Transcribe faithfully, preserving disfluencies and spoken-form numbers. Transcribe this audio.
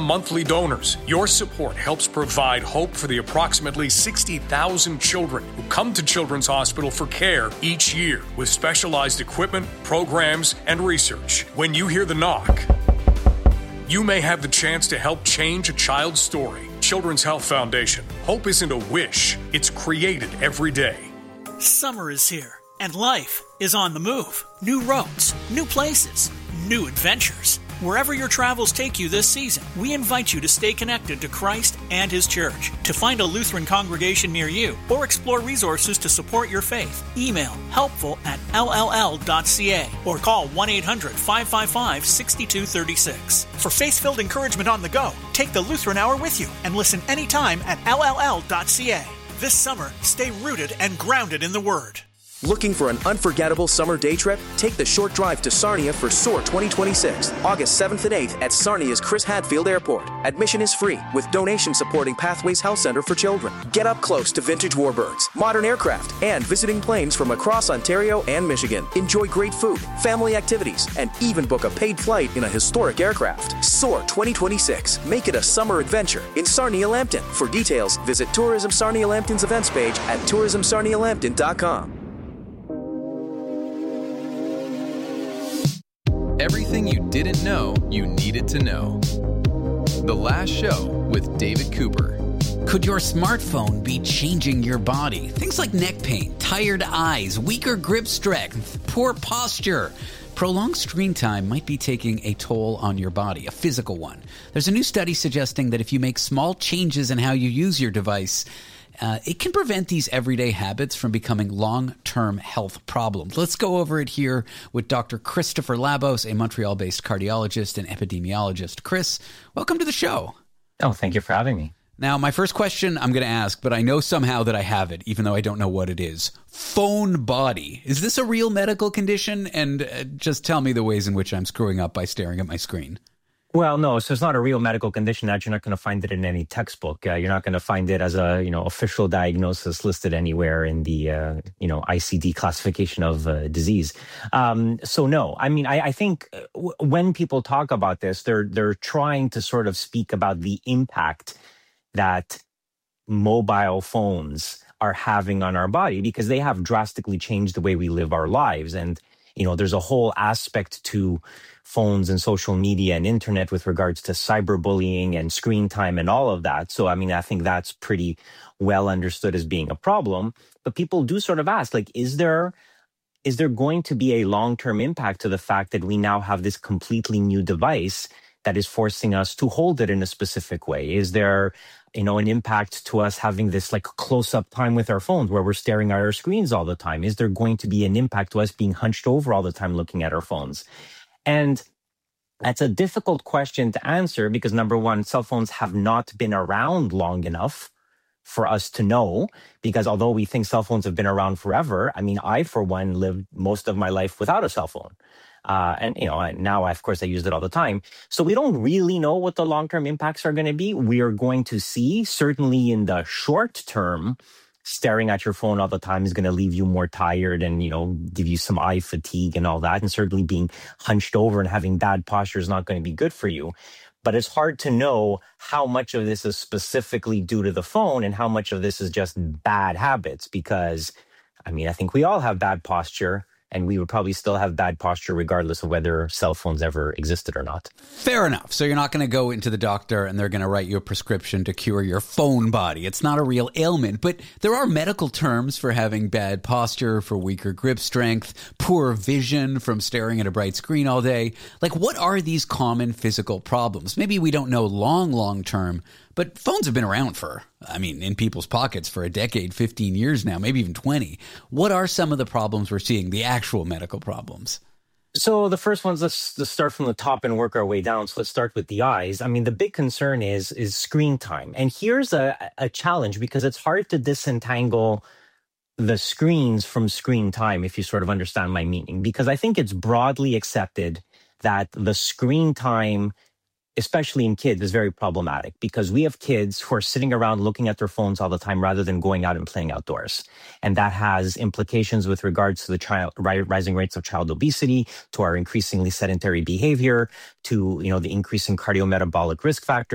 monthly donors. Your support helps provide hope for the approximately sixty thousand children who come to Children's Hospital for care each year with specialized equipment, programs, and research. When you hear the knock, you may have the chance to help change a child's story. Children's Health Foundation. Hope isn't a wish, it's created every day. Summer is here, and life is on the move. New roads, new places, new adventures. Wherever your travels take you this season, we invite you to stay connected to Christ and His Church. To find a Lutheran congregation near you or explore resources to support your faith, email helpful at l l l dot c a or call one eight hundred five five five six two three six. For faith-filled encouragement on the go, take the Lutheran Hour with you and listen anytime at l l l dot c a. This summer, stay rooted and grounded in the Word. Looking for an unforgettable summer day trip? Take the short drive to Sarnia for Soar twenty twenty-six, August seventh and eighth at Sarnia's Chris Hadfield Airport. Admission is free, with donations supporting Pathways Health Center for Children. Get up close to vintage warbirds, modern aircraft, and visiting planes from across Ontario and Michigan. Enjoy great food, family activities, and even book a paid flight in a historic aircraft. Soar twenty twenty-six. Make it a summer adventure in Sarnia Lambton. For details, visit Tourism Sarnia Lambton's events page at tourism sarnia lambton dot com. Everything you didn't know you needed to know. The Last Show with David Cooper. Could your smartphone be changing your body? Things like neck pain, tired eyes, weaker grip strength, poor posture. Prolonged screen time might be taking a toll on your body, a physical one. There's a new study suggesting that if you make small changes in how you use your device, Uh, it can prevent these everyday habits from becoming long-term health problems. Let's go over it here with Doctor Christopher Labos, a Montreal-based cardiologist and epidemiologist. Chris, welcome to the show. Oh, thank you for having me. Now, my first question I'm going to ask, but I know somehow that I have it, even though I don't know what it is. Phone body. Is this a real medical condition? And uh, just tell me the ways in which I'm screwing up by staring at my screen. Well, no, so it's not a real medical condition that you're not going to find it in any textbook. Uh, you're not going to find it as a, you know, official diagnosis listed anywhere in the, uh, you know, I C D classification of uh, disease. Um, so no, I mean, I, I think w- when people talk about this, they're, they're trying to sort of speak about the impact that mobile phones are having on our body, because they have drastically changed the way we live our lives. And, you know, there's a whole aspect to phones and social media and internet with regards to cyberbullying and screen time and all of that. So, I mean, I think that's pretty well understood as being a problem. But people do sort of ask, like, is there is there going to be a long-term impact to the fact that we now have this completely new device that is forcing us to hold it in a specific way? Is there, you know, an impact to us having this like close-up time with our phones where we're staring at our screens all the time? Is there going to be an impact to us being hunched over all the time looking at our phones? And that's a difficult question to answer because, number one, cell phones have not been around long enough for us to know, because although we think cell phones have been around forever, I mean, I, for one, lived most of my life without a cell phone. Uh, and, you know, now, of course, I use it all the time. So we don't really know what the long-term impacts are going to be. We are going to see, certainly in the short term, staring at your phone all the time is going to leave you more tired and, you know, give you some eye fatigue and all that. And certainly being hunched over and having bad posture is not going to be good for you. But it's hard to know how much of this is specifically due to the phone and how much of this is just bad habits. Because, I mean, I think we all have bad posture, and we would probably still have bad posture regardless of whether cell phones ever existed or not. Fair enough. So you're not going to go into the doctor and they're going to write you a prescription to cure your phone body. It's not a real ailment, but there are medical terms for having bad posture, for weaker grip strength, poor vision from staring at a bright screen all day. Like, what are these common physical problems? Maybe we don't know long, long term, but phones have been around for, I mean, in people's pockets for a decade, fifteen years now, maybe even twenty. What are some of the problems we're seeing, the actual medical problems? So the first ones, let's, let's start from the top and work our way down. So let's start with the eyes. I mean, the big concern is is screen time. And here's a, a challenge, because it's hard to disentangle the screens from screen time, if you sort of understand my meaning. Because I think it's broadly accepted that the screen time, especially in kids, is very problematic, because we have kids who are sitting around looking at their phones all the time rather than going out and playing outdoors. And that has implications with regards to the child, rising rates of child obesity, to our increasingly sedentary behavior, to, you know, the increasing cardiometabolic risk factors.